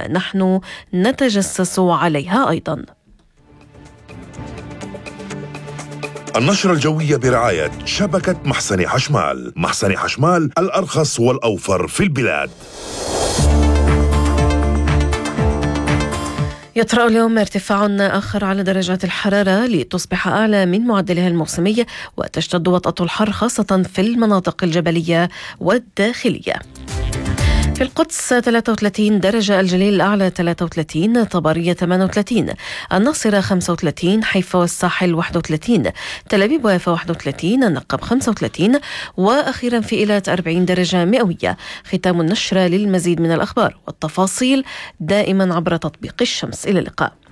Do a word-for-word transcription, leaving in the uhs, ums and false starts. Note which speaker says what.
Speaker 1: ونحن نتجسس عليها أيضا.
Speaker 2: النشرة الجوية برعاية شبكة محسن حشمال. محسن حشمال، الأرخص والأوفر في البلاد.
Speaker 1: يطرأ اليوم ارتفاع آخر على درجات الحرارة لتصبح أعلى من معدلها الموسمي، وتشتد وطأة الحر خاصة في المناطق الجبلية والداخلية. في القدس ثلاثة وثلاثين درجة، الجليل الأعلى ثلاثة وثلاثين، طبرية ثمانية وثلاثين، الناصرة خمسة وثلاثين، حيفا والساحل واحد وثلاثين، تل أبيب ويافا واحد وثلاثين، النقب خمسة وثلاثين، وأخيرا في إيلات أربعين درجة مئوية. ختام النشرة. للمزيد من الأخبار والتفاصيل دائما عبر تطبيق الشمس. إلى اللقاء.